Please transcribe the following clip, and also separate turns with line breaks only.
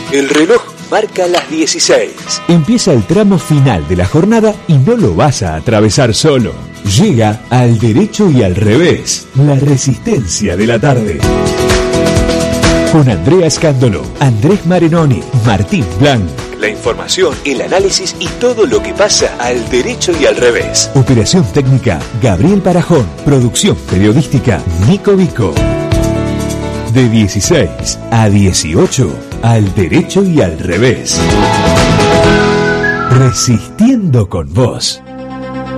El reloj marca las 16.
Empieza el tramo final de la jornada y no lo vas a atravesar solo. Llega Al Derecho y Al Revés, la resistencia de la tarde. Con Andrea Scandolo, Andrés Marenoni, Martín Blanc.
La información, el análisis y todo lo que pasa al derecho y al revés.
Operación técnica, Gabriel Parajón. Producción periodística, Nico Vico. De 16 a 18, Al Derecho y Al Revés. Resistiendo con vos.